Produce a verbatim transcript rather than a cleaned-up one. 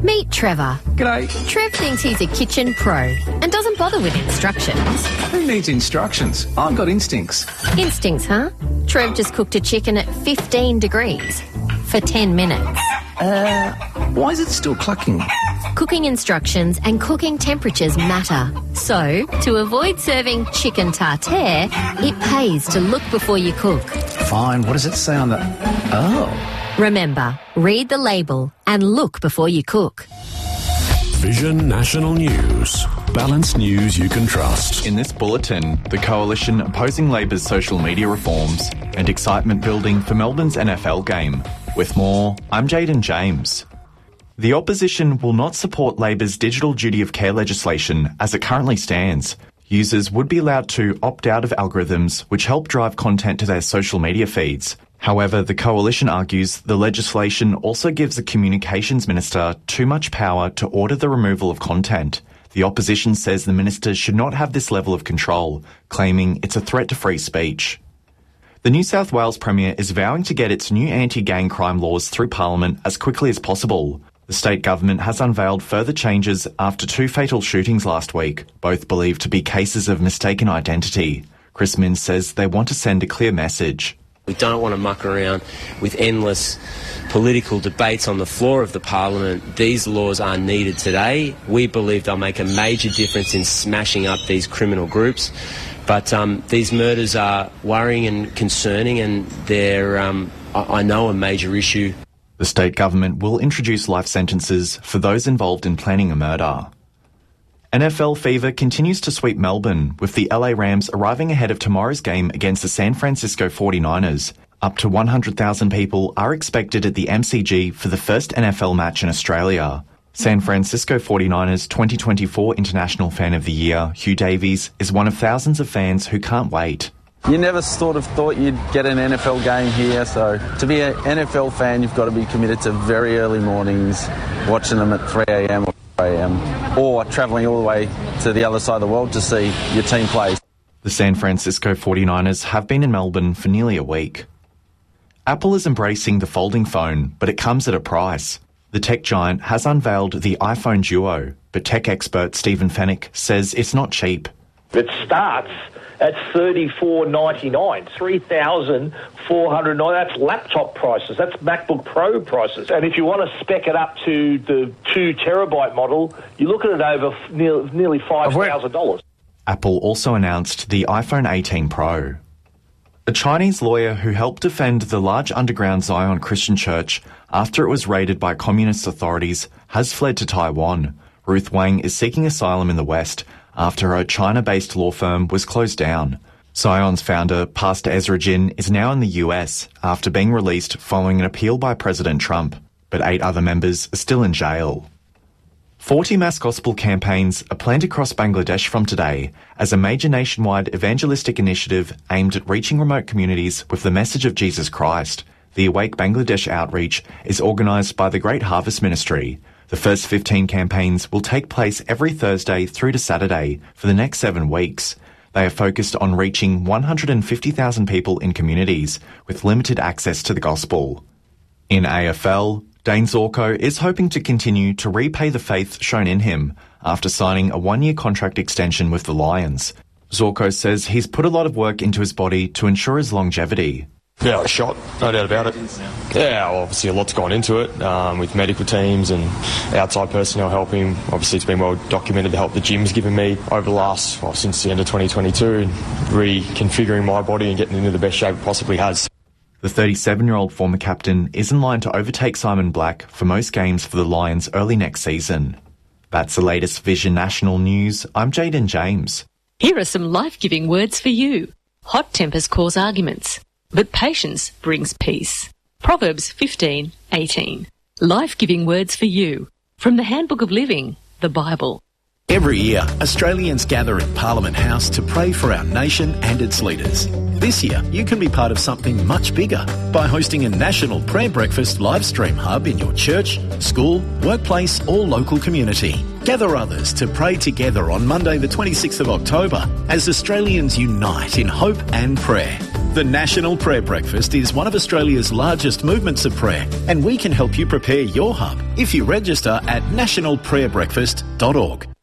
Meet Trevor. G'day. Trev thinks he's a kitchen pro and doesn't bother with instructions. Who needs instructions? I've got instincts. Instincts, huh? Trev just cooked a chicken at fifteen degrees for ten minutes. Uh, why is it still clucking? Cooking instructions and cooking temperatures matter. So, to avoid serving chicken tartare, it pays to look before you cook. Fine, what does it say on the... Oh. Remember, read the label and look before you cook. Vision National News. Balanced news you can trust. In this bulletin, the coalition opposing Labor's social media reforms and excitement building for Melbourne's N F L game. With more, I'm Jaden James. The opposition will not support Labor's digital duty of care legislation as it currently stands. Users would be allowed to opt out of algorithms which help drive content to their social media feeds. However, the coalition argues the legislation also gives the Communications Minister too much power to order the removal of content. The opposition says the minister should not have this level of control, claiming it's a threat to free speech. The New South Wales Premier is vowing to get its new anti-gang crime laws through Parliament as quickly as possible. The state government has unveiled further changes after two fatal shootings last week, both believed to be cases of mistaken identity. Chris Minns says they want to send a clear message. We don't want to muck around with endless political debates on the floor of the Parliament. These laws are needed today. We believe they'll make a major difference in smashing up these criminal groups. But um, these murders are worrying and concerning, and they're, um, I, I know, a major issue. The state government will introduce life sentences for those involved in planning a murder. N F L fever continues to sweep Melbourne, with the L A Rams arriving ahead of tomorrow's game against the San Francisco forty-niners. Up to one hundred thousand people are expected at the M C G for the first N F L match in Australia. San Francisco forty-niners twenty twenty-four International Fan of the Year, Hugh Davies, is one of thousands of fans who can't wait. You never sort of thought you'd get an N F L game here, so to be an N F L fan, you've got to be committed to very early mornings, watching them at three a.m. or four a.m, or travelling all the way to the other side of the world to see your team play. The San Francisco forty-niners have been in Melbourne for nearly a week. Apple is embracing the folding phone, but it comes at a price. The tech giant has unveiled the iPhone Duo, but tech expert Stephen Fennick says it's not cheap. It starts at thirty-four ninety-nine, three thousand four hundred ninety. That's laptop prices. That's MacBook Pro prices. And if you want to spec it up to the two terabyte model, you look at it over nearly, nearly five thousand dollars. Apple also announced the iPhone eighteen Pro. A Chinese lawyer who helped defend the large underground Zion Christian church after it was raided by communist authorities has fled to Taiwan. Ruth Wang is seeking asylum in the West after her China-based law firm was closed down. Zion's founder, Pastor Ezra Jin, is now in the U S after being released following an appeal by President Trump, but eight other members are still in jail. forty mass gospel campaigns are planned across Bangladesh from today as a major nationwide evangelistic initiative aimed at reaching remote communities with the message of Jesus Christ. The Awake Bangladesh outreach is organised by the Great Harvest Ministry. The first fifteen campaigns will take place every Thursday through to Saturday for the next seven weeks. They are focused on reaching one hundred fifty thousand people in communities with limited access to the gospel. In A F L, Dane Zorko is hoping to continue to repay the faith shown in him after signing a one-year contract extension with the Lions. Zorko says he's put a lot of work into his body to ensure his longevity. Yeah, a shot, no doubt about it. Yeah, well, obviously a lot's gone into it um, with medical teams and outside personnel helping. Obviously it's been well documented the help the gym's given me over the last, well, since the end of twenty twenty-two, reconfiguring my body and getting into the best shape it possibly has. The thirty-seven-year-old former captain is in line to overtake Simon Black for most games for the Lions early next season. That's the latest Vision National News. I'm Jaden James. Here are some life-giving words for you. Hot tempers cause arguments, but patience brings peace. Proverbs fifteen eighteen. Life-giving words for you. From the Handbook of Living, the Bible. Every year, Australians gather in Parliament House to pray for our nation and its leaders. This year, you can be part of something much bigger by hosting a national prayer breakfast live stream hub in your church, school, workplace or local community. Gather others to pray together on Monday the twenty-sixth of October as Australians unite in hope and prayer. The National Prayer Breakfast is one of Australia's largest movements of prayer, and we can help you prepare your hub if you register at national prayer breakfast dot org.